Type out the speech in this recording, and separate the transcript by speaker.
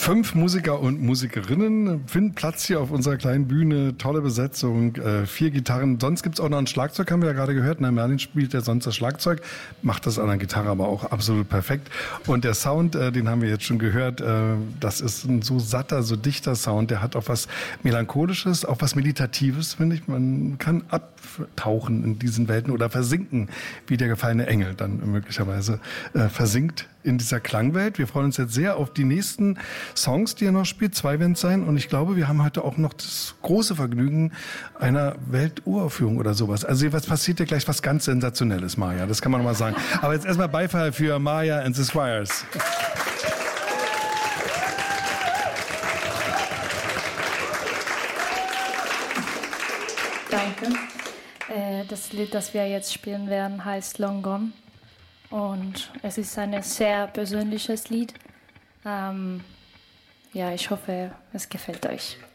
Speaker 1: 5 Musiker und Musikerinnen finden Platz hier auf unserer kleinen Bühne. Tolle Besetzung, 4 Gitarren. Sonst gibt's auch noch ein Schlagzeug, haben wir ja gerade gehört. Na, Merlin spielt ja sonst das Schlagzeug, macht das an der Gitarre aber auch absolut perfekt. Und der Sound, den haben wir jetzt schon gehört, das ist ein so satter, so dichter Sound. Der hat auch was Melancholisches, auch was Meditatives, finde ich. Man kann abtauchen in diesen Welten oder versinken, wie der gefallene Engel dann möglicherweise versinkt in dieser Klangwelt. Wir freuen uns jetzt sehr auf die nächsten Songs, die ihr noch spielt. 2 werden es sein. Und ich glaube, wir haben heute auch noch das große Vergnügen einer Welturaufführung oder sowas. Also was passiert hier gleich was ganz Sensationelles, Maja. Das kann man noch mal sagen. Aber jetzt erstmal Beifall für Maja and the Squires.
Speaker 2: Danke. Das Lied, das wir jetzt spielen werden, heißt Long Gone. Und es ist ein sehr persönliches Lied. Ja, ich hoffe, es gefällt euch.